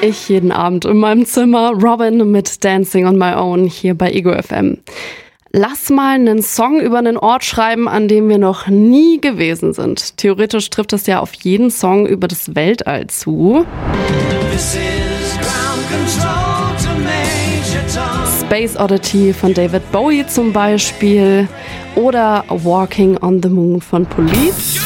Ich jeden Abend in meinem Zimmer. Robin mit Dancing on My Own hier bei Ego FM. Lass mal einen Song über einen Ort schreiben, an dem wir noch nie gewesen sind. Theoretisch trifft es ja auf jeden Song über das Weltall zu. Space Oddity von David Bowie zum Beispiel oder Walking on the Moon von Police.